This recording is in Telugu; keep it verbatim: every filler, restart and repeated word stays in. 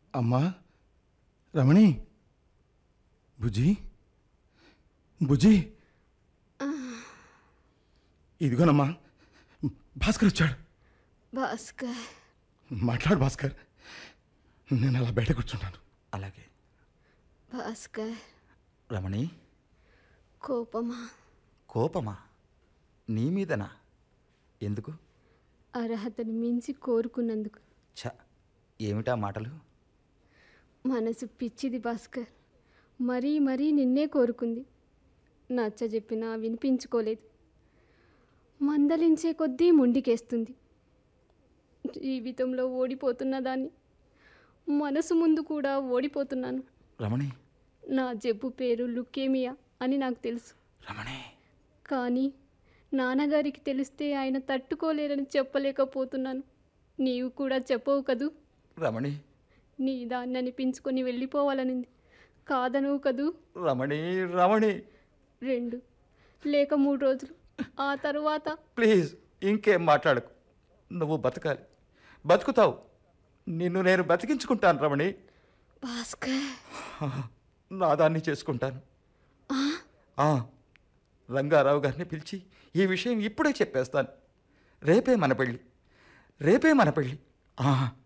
అమ్మా రమణి, బుజ్జి బుజ్జి, ఇదిగోనమ్మా భాస్కర్ వచ్చాడు. భాస్కర్ మాట్లాడు భాస్కర్. నేను అలా బయట కూర్చుంటాను. అలాగే. భాస్కర్. రమణి, కోపమా? కోపమా? నీ మీదనా? ఎందుకు? అర్హతను మించి కోరుకున్నందుకు. ఛ, ఏమిటా మాటలు? మనసు పిచ్చిది భాస్కర్. మరీ మరీ నిన్నే కోరుకుంది. నచ్చ చెప్పినా వినిపించుకోలేదు. మందలించే కొద్దీ మొండికేస్తుంది. జీవితంలో ఓడిపోతున్న దాన్ని మనసు ముందు కూడా ఓడిపోతున్నాను. రమణి, నా జబ్బు పేరు లుకేమియా అని నాకు తెలుసు. రమణి, కానీ నాన్నగారికి తెలిస్తే ఆయన తట్టుకోలేరని చెప్పలేకపోతున్నాను. నీవు కూడా చెప్పవు కదూ? రమణి, నీ దాన్ని అనిపించుకొని వెళ్ళిపోవాలనింది. కాదనవు కదూ? రమణి, రమణి. రెండు లేక మూడు రోజులు ఆ తరువాత. ప్లీజ్ ఇంకేం మాట్లాడకు. నువ్వు బతకాలి, బతుకుతావు. నిన్ను నేను బతికించుకుంటాను రమణి. భాస్కర్, నా దాన్ని చేసుకుంటాను. రంగారావు గారిని పిలిచి ఈ విషయం ఇప్పుడే చెప్పేస్తాను. రేపే మన పెళ్ళి, రేపే మన పెళ్ళి.